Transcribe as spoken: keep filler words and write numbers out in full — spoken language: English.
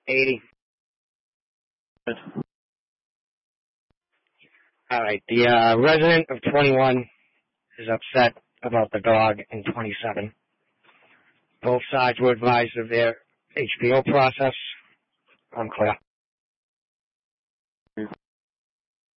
eighty. All right. The uh, resident of twenty-one is upset about the dog in twenty-seven. Both sides were advised of their H P O process. I'm clear.